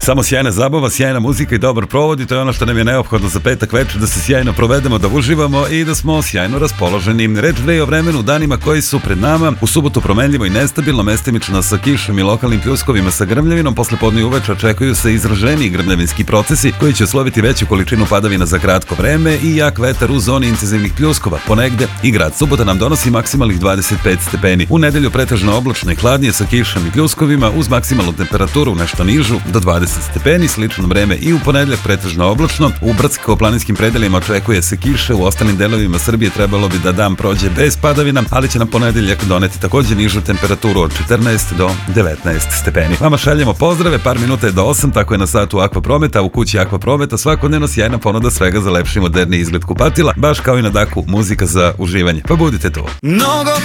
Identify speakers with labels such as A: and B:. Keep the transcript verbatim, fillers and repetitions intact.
A: Samo sjajna zabava, sjajna muzika i dobar provod i to je ono što nam je neophodno za petak večer, da se sjajno provedemo, da uživamo i da smo sjajno raspoloženi. Reč dve o vremenu, danima koji su pred nama. U subotu promenljivo i nestabilno, mestimično sa kišom i lokalnim pljuskovima sa grmljavinom. Posle podne i uveče očekuju se izraženiji grmljavinski procesi koji će osloviti veću količinu padavina za kratko vreme i jak vetar u zoni intenzivnih pljuskova. Ponegde i grad Subota nam donosi maksimalnih dvadeset pet stepeni. U nedelju pretežno oblačno i hladnije sa kišom i pljuskovima uz maksimalnu temperaturu nešto nižu do dvadeset stepeni, slično vreme i u ponedeljak pretežno oblačno. U brdsko-planinskim predelima očekuje se kiše, u ostalim delovima Srbije trebalo bi da dan prođe bez padavina, ali će nam ponedeljak doneti takođe nižu temperaturu od četrnaest do devetnaest stepeni. Vama šaljemo pozdrave, par minuta je do osam, tako je na satu Akvaprometa, u kući Akvaprometa svakodnevno sjajna ponuda svega za lepši moderni izgled kupatila, baš kao i na Daku muzika za uživanje. Pa budite tu.
B: Mnogo